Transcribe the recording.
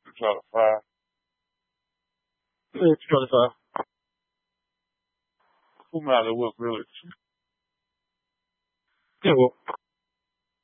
to try to find. It's 25. Who matter what really? Yeah, well,